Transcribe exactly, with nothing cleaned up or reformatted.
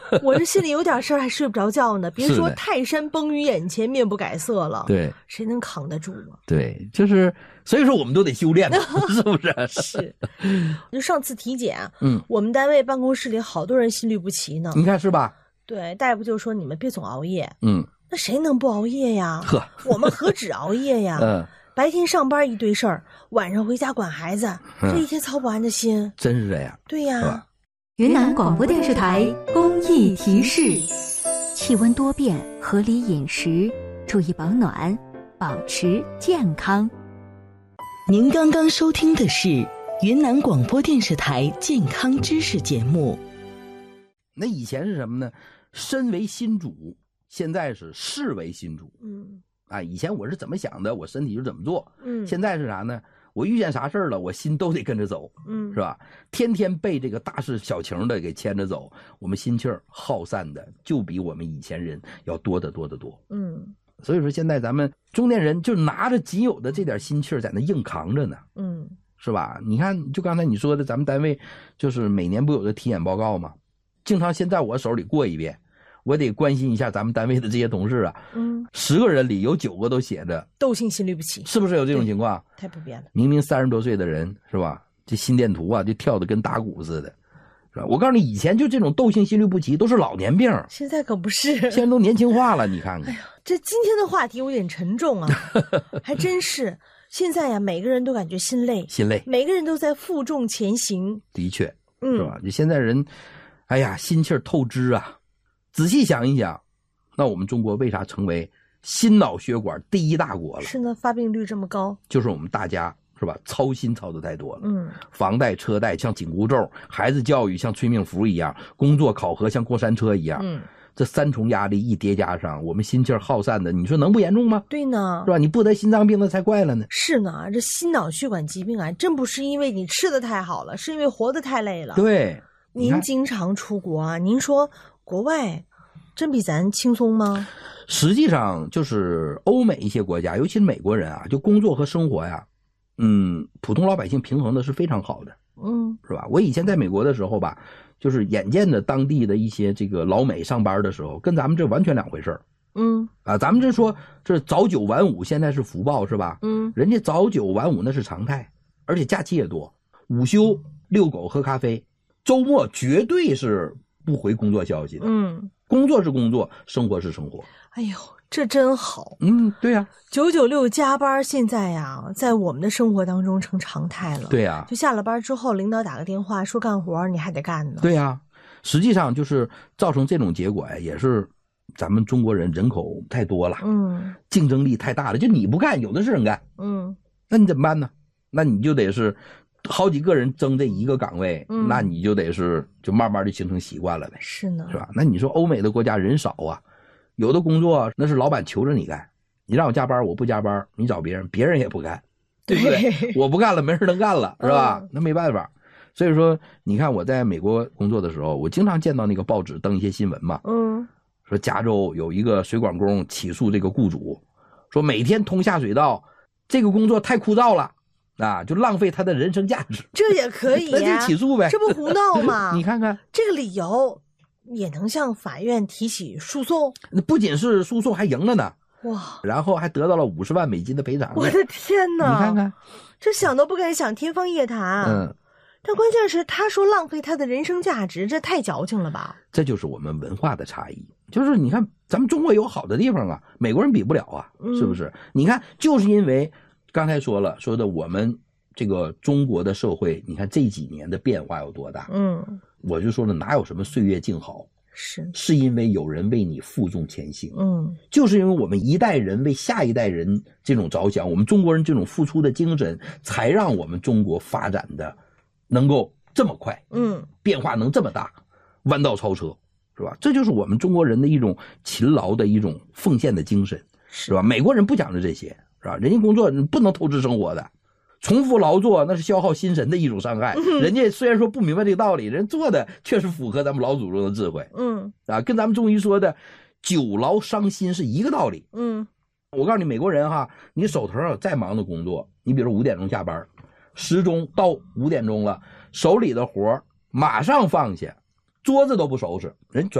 我这心里有点事儿还睡不着觉呢，别说泰山崩于眼前面不改色了， 对， 谁能扛得住啊？ 对，就是所以说我们都得修炼是不是？ 是。就上次体检， 嗯， 我们单位办公室里好多人心律不齐呢。 你看是吧？ 对，大夫就说你们别总熬夜。 嗯， 那谁能不熬夜呀？ 呵， 我们何止熬夜呀？ 嗯， 白天上班一堆事儿，晚上回家管孩子，这一天操不完的心。 真是这样。 对呀。 云南广播电视台公益提示：气温多变，合理饮食，注意保暖，保持健康。 您刚刚收听的是云南广播电视台健康知识节目。 那以前是什么呢？身为心主，现在是事为心主。 嗯， 啊，以前我是怎么想的，我身体就怎么做。 嗯， 现在是啥呢？我遇见啥事儿了，我心都得跟着走。 嗯， 是吧？天天被这个大事小情的给牵着走，我们心气儿耗散的就比我们以前人要多得多得多。 嗯， 所以说现在咱们中年人就拿着仅有的这点心气儿在那硬扛着呢。 嗯， 是吧？你看，就刚才你说的，咱们单位就是每年不有个体检报告吗？经常先在我手里过一遍，我得关心一下咱们单位的这些同事啊。 嗯， 十个人里有九个都写着窦性心律不齐， 是不是有这种情况？ 太普遍了。 明明三十多岁的人是吧？这心电图啊就跳得跟打鼓似的，是吧？我告诉你，以前就这种窦性心律不齐都是老年病， 现在可不是， 现在都年轻化了。你看看， 哎呀，这今天的话题有点沉重啊，还真是。现在呀，每个人都感觉心累， 心累， 每个人都在负重前行。 的确， 嗯， 是吧？就现在人，哎呀，心气儿透支啊。仔细想一想，那我们中国为啥成为心脑血管第一大国了？ 是呢，发病率这么高， 就是我们大家是吧，操心操得太多了。 嗯， 房贷车贷像紧箍咒，孩子教育像催命符一样，工作考核像过山车一样。 嗯， 这三重压力一叠加上，我们心气儿耗散的，你说能不严重吗？ 对呢， 是吧？你不得心脏病那才怪了呢。 是呢，这心脑血管疾病啊，真不是因为你吃的太好了，是因为活得太累了。 对， 您经常出国啊，您说国外真比咱轻松吗？ 实际上就是欧美一些国家，尤其是美国人啊，就工作和生活呀，嗯，普通老百姓平衡的是非常好的。 嗯， 是吧？我以前在美国的时候吧，就是眼见着当地的一些这个老美上班的时候，跟咱们这完全两回事儿。 嗯， 啊，咱们这说这早九晚五，现在是福报是吧？ 嗯， 人家早九晚五那是常态，而且假期也多，午休、遛狗、喝咖啡，周末绝对是不回工作消息的。 嗯， 工作是工作，生活是生活。 哎呦，这真好。 嗯，对呀、啊， 九九六加班现在呀，在我们的生活当中成常态了。 对呀、啊， 就下了班之后，领导打个电话说干活，你还得干呢。 对呀、啊，实际上就是造成这种结果呀，也是咱们中国人人口太多了， 嗯， 竞争力太大了。就你不干，有的是人干， 嗯， 那你怎么办呢？那你就得是好几个人争这一个岗位， 嗯、 那你就得是就慢慢的形成习惯了呗。 是呢， 是吧？那你说欧美的国家人少啊，有的工作那是老板求着你干，你让我加班我不加班，你找别人，别人也不干，对不对？我不干了，没人能干了，是吧？嗯、那没办法。所以说，你看我在美国工作的时候，我经常见到那个报纸登一些新闻嘛， 嗯， 说加州有一个水管工起诉这个雇主，说每天通下水道，这个工作太枯燥了。啊，就浪费他的人生价值， 这也可以、啊， 那就起诉呗， 这不胡闹吗？ 你看看这个理由也能向法院提起诉讼， 不仅是诉讼还赢了呢， 哇！ 然后还得到了五十万美金的赔偿。 我的天哪！ 你看看， 这想都不敢想，天方夜谭。 嗯， 但关键是他说浪费他的人生价值，这太矫情了吧？ 这就是我们文化的差异，就是你看咱们中国有好的地方啊，美国人比不了啊， 嗯、 是不是？你看，就是因为。刚才说了，说的我们这个中国的社会，你看这几年的变化有多大？ 嗯， 我就说了，哪有什么岁月静好， 是是因为有人为你负重前行。 嗯， 就是因为我们一代人为下一代人这种着想，我们中国人这种付出的精神，才让我们中国发展的能够这么快， 嗯， 变化能这么大，弯道超车，是吧？这就是我们中国人的一种勤劳的一种奉献的精神，是吧？美国人不讲究这些。是吧？人家工作不能透支生活的，重复劳作那是消耗心神的一种伤害。嗯、人家虽然说不明白这个道理，人做的确实符合咱们老祖宗的智慧。 嗯，啊， 跟咱们中医说的久劳伤心是一个道理。 嗯， 我告诉你，美国人哈，你手头上有再忙的工作，你比如五点钟下班，时钟到五点钟了，手里的活马上放下，桌子都不收拾，人